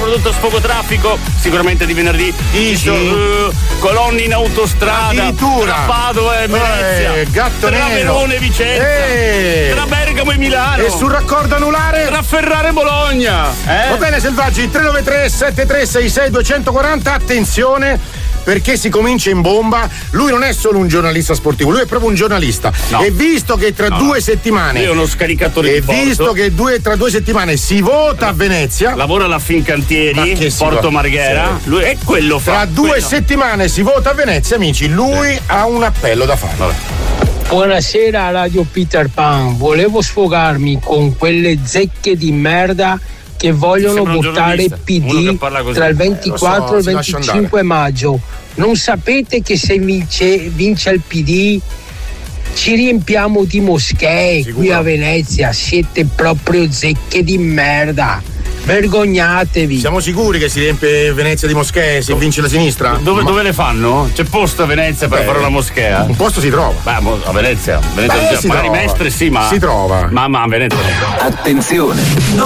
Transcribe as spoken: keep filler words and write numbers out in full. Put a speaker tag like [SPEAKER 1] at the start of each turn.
[SPEAKER 1] soprattutto sfogo traffico, sicuramente di venerdì.
[SPEAKER 2] Dici?
[SPEAKER 1] Uh, colonni in autostrada.
[SPEAKER 2] Addirittura.
[SPEAKER 1] Tra Padova e Venezia.
[SPEAKER 2] Eh, gatto
[SPEAKER 1] tra
[SPEAKER 2] nero.
[SPEAKER 1] Verona e Vicenza.
[SPEAKER 2] Eh.
[SPEAKER 1] Tra Bergamo e Milano.
[SPEAKER 2] E sul raccordo anulare?
[SPEAKER 1] Tra Ferrara e Bologna. Eh?
[SPEAKER 2] Va bene, Selvaggi, tre nove tre sette tre sei sei due quattro zero, attenzione perché si comincia in bomba. Lui non è solo un giornalista sportivo, lui è proprio un giornalista.
[SPEAKER 1] No.
[SPEAKER 2] E visto che tra
[SPEAKER 1] no.
[SPEAKER 2] due settimane
[SPEAKER 1] Io uno scaricatore
[SPEAKER 2] e
[SPEAKER 1] di porto.
[SPEAKER 2] visto che due, tra due settimane si vota a Venezia,
[SPEAKER 1] lavora alla Fincantieri, Porto Marghera. Sì. Lui è quello fa.
[SPEAKER 2] Tra due
[SPEAKER 1] quello.
[SPEAKER 2] settimane si vota a Venezia, amici. Lui sì. ha un appello da fare.
[SPEAKER 1] Vabbè.
[SPEAKER 3] Buonasera Radio Peter Pan, volevo sfogarmi con quelle zecche di merda che vogliono buttare il P D tra il ventiquattro e il venticinque maggio. Non sapete che se vince, vince il P D ci riempiamo di moschee. Sicuro. Qui a Venezia siete proprio zecche di merda. Vergognatevi.
[SPEAKER 2] Siamo sicuri che si riempie Venezia di moschee se vince la sinistra?
[SPEAKER 1] Dove,
[SPEAKER 2] Ma...
[SPEAKER 1] dove le fanno? C'è posto a Venezia per Beh, fare una moschea?
[SPEAKER 2] Un posto si trova.
[SPEAKER 1] Beh, a Venezia. Venezia
[SPEAKER 2] Beh, si
[SPEAKER 1] magari
[SPEAKER 2] trova.
[SPEAKER 1] Mestre sì, ma.
[SPEAKER 2] Si trova.
[SPEAKER 1] Ma, ma a Venezia.
[SPEAKER 4] Attenzione, non